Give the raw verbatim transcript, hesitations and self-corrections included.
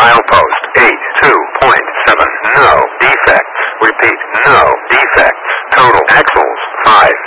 Milepost eighty-two point seven. No defects. Repeat, no defects. Total axles five.